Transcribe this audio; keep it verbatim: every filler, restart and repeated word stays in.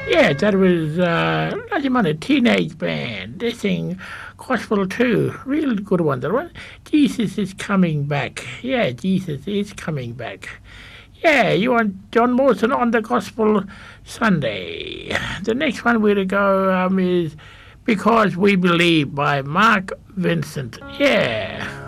Yeah, that was uh, a teenage band. They sing gospel too. Real good one. That one. Jesus is coming back. Yeah, Jesus is coming back. Yeah, you want John Mawson on the Gospel Sunday. The next one we're to go um, is Because We Believe by Mark Vincent. Yeah.